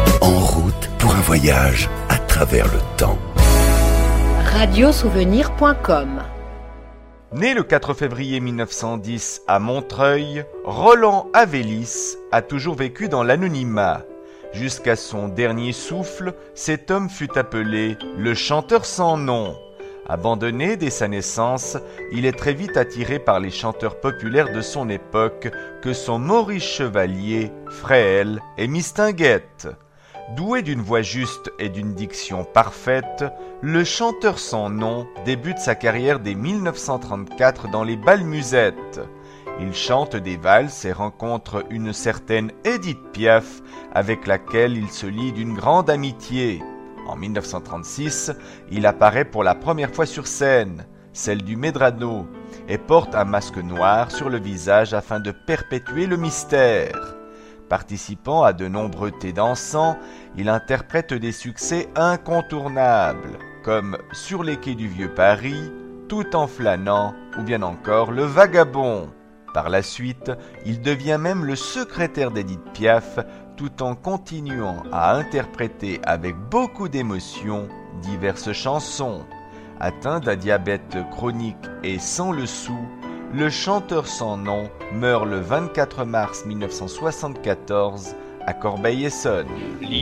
En route pour un voyage à travers le temps. Radiosouvenir.com. Né le 4 février 1910 à Montreuil, Roland Avélis a toujours vécu dans l'anonymat. Jusqu'à son dernier souffle, cet homme fut appelé le chanteur sans nom. Abandonné dès sa naissance, il est très vite attiré par les chanteurs populaires de son époque que sont Maurice Chevalier, Fréhel et Mistinguett. Doué d'une voix juste et d'une diction parfaite, le chanteur sans nom débute sa carrière dès 1934 dans les bals musettes. Il chante des valses et rencontre une certaine Édith Piaf avec laquelle il se lie d'une grande amitié. En 1936, il apparaît pour la première fois sur scène, celle du Medrano, et porte un masque noir sur le visage afin de perpétuer le mystère. Participant à de nombreux thés dansants, il interprète des succès incontournables, comme Sur les quais du vieux Paris, Tout en flânant, ou bien encore Le Vagabond. Par la suite, il devient même le secrétaire d'Édith Piaf, tout en continuant à interpréter avec beaucoup d'émotion diverses chansons. Atteint d'un diabète chronique et sans le sou, le chanteur sans nom meurt le 24 mars 1974 à Corbeil-Essonnes.